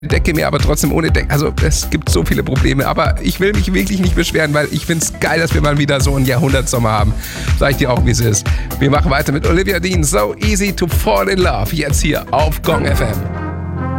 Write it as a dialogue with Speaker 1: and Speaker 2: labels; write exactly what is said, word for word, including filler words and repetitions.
Speaker 1: Decke mehr, aber trotzdem ohne Decke. Also es gibt so viele Probleme, aber ich will mich wirklich nicht beschweren, weil ich finde es geil, dass wir mal wieder so einen Jahrhundertsommer haben. Sag ich dir auch, wie es ist. Wir machen weiter mit Olivia Dean, So Easy to Fall in Love, jetzt hier auf Gong F M.